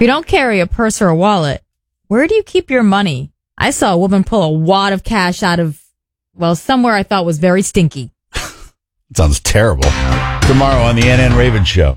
you don't carry a purse or a wallet, where do you keep your money? I saw a woman pull a wad of cash out of, somewhere I thought was very stinky. Sounds terrible. Tomorrow on the NN Raven Show.